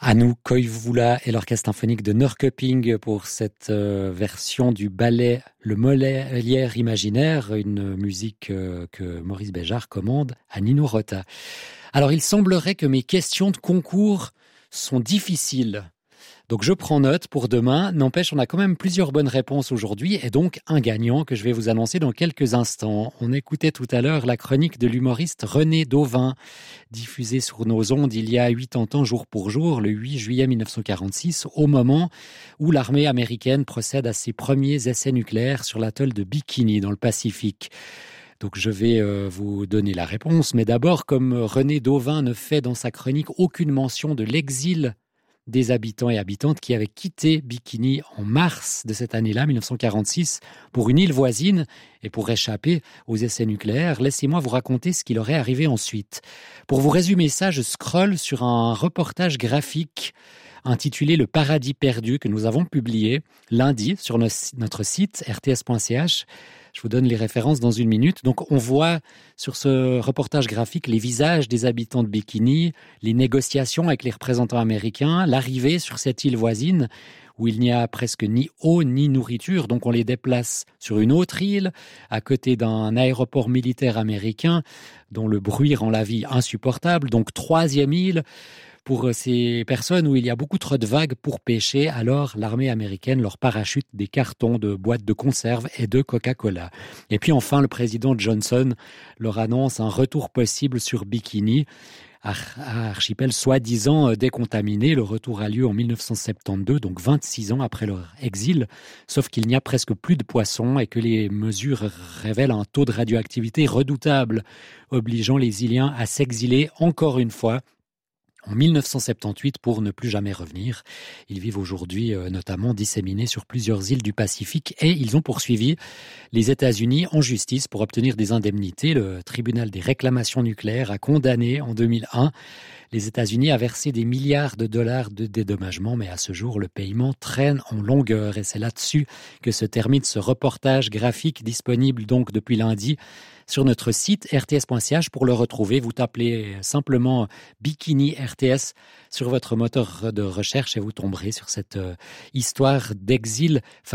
Anouk Koivula et l'Orchestre symphonique de Norrköping pour cette version du ballet Le Molière imaginaire, une musique que Maurice Béjart commande à Nino Rota. Alors il semblerait que mes questions de concours sont difficiles. Donc je prends note pour demain. N'empêche, on a quand même plusieurs bonnes réponses aujourd'hui et donc un gagnant que je vais vous annoncer dans quelques instants. On écoutait tout à l'heure la chronique de l'humoriste René Dauvin, diffusée sur nos ondes il y a 80 ans jour pour jour, le 8 juillet 1946, au moment où l'armée américaine procède à ses premiers essais nucléaires sur l'atoll de Bikini dans le Pacifique. Donc je vais vous donner la réponse, mais d'abord, comme René Dauvin ne fait dans sa chronique aucune mention de l'exil des habitants et habitantes qui avaient quitté Bikini en mars de cette année-là, 1946, pour une île voisine et pour échapper aux essais nucléaires, laissez-moi vous raconter ce qui leur est arrivé ensuite. Pour vous résumer ça, je scrolle sur un reportage graphique intitulé Le Paradis perdu que nous avons publié lundi sur notre site rts.ch. Je vous donne les références dans une minute. Donc, on voit sur ce reportage graphique les visages des habitants de Bikini, les négociations avec les représentants américains, l'arrivée sur cette île voisine où il n'y a presque ni eau ni nourriture. Donc, on les déplace sur une autre île, à côté d'un aéroport militaire américain dont le bruit rend la vie insupportable. Donc, troisième île pour ces personnes où il y a beaucoup trop de vagues pour pêcher, alors l'armée américaine leur parachute des cartons de boîtes de conserve et de Coca-Cola. Et puis enfin, le président Johnson leur annonce un retour possible sur Bikini, archipel soi-disant décontaminé. Le retour a lieu en 1972, donc 26 ans après leur exil, sauf qu'il n'y a presque plus de poissons et que les mesures révèlent un taux de radioactivité redoutable, obligeant les îliens à s'exiler encore une fois en 1978 pour ne plus jamais revenir. Ils vivent aujourd'hui notamment disséminés sur plusieurs îles du Pacifique et ils ont poursuivi les États-Unis en justice pour obtenir des indemnités. Le tribunal des réclamations nucléaires a condamné en 2001 les États-Unis à verser des milliards de dollars de dédommagement, mais à ce jour, le paiement traîne en longueur. Et c'est là-dessus que se termine ce reportage graphique disponible donc depuis lundi sur notre site rts.ch. Pour le retrouver, vous tapez simplement Bikini RTS sur votre moteur de recherche et vous tomberez sur cette histoire d'exil